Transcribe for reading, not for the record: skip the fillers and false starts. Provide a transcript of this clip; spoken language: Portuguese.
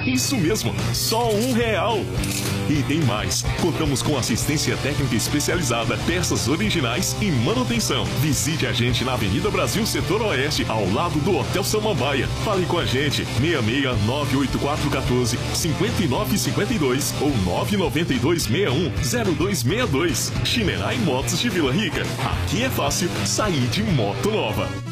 Isso mesmo, só R$1. E tem mais, contamos com assistência técnica especializada, peças originais e manutenção. Visite a gente na Avenida Brasil, Setor Oeste, ao lado do Hotel Samambaia. Fale com a gente, 66-98414-5952 ou 99261-0262. Shinerai Motos de Vila Rica. Aqui é fácil sair de moto nova.